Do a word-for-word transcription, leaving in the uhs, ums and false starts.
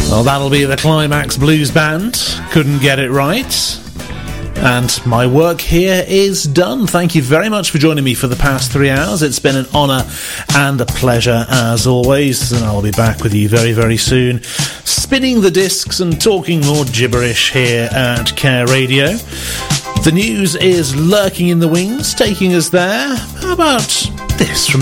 Well, that'll be the Climax Blues Band. Couldn't get it right. And my work here is done. Thank you very much for joining me for the past three hours. It's been an honour and a pleasure as always, and I'll be back with you very, very soon, spinning the discs and talking more gibberish here at Care Radio. The news is lurking in the wings, taking us there. How about this from